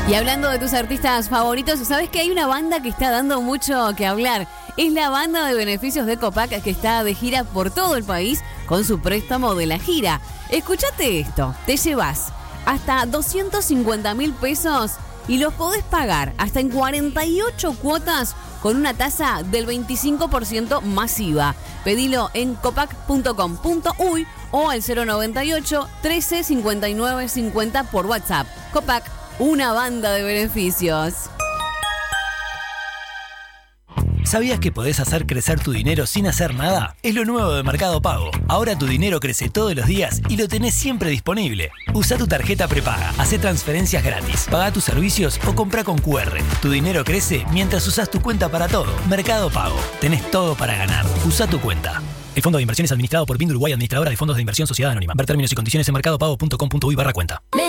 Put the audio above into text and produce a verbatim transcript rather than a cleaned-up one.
Y hablando de tus artistas favoritos, ¿sabes que hay una banda que está dando mucho que hablar? Es la banda de beneficios de Copac, que está de gira por todo el país con su préstamo de la gira. Escúchate esto, te llevas hasta doscientos cincuenta mil pesos y los podés pagar hasta en cuarenta y ocho cuotas con una tasa del veinticinco por ciento masiva. Pedilo en copac punto com punto uy o al cero noventa y ocho, trece, cincuenta y nueve, cincuenta por WhatsApp. Copac, una banda de beneficios. ¿Sabías que podés hacer crecer tu dinero sin hacer nada? Es lo nuevo de Mercado Pago. Ahora tu dinero crece todos los días y lo tenés siempre disponible. Usa tu tarjeta prepaga, hacé transferencias gratis, paga tus servicios o compra con cu erre. Tu dinero crece mientras usás tu cuenta para todo. Mercado Pago. Tenés todo para ganar. Usa tu cuenta. El fondo de inversión es administrado por Bind Uruguay, administradora de fondos de inversión Sociedad Anónima. Ver términos y condiciones en mercadopago punto com punto uy barra cuenta.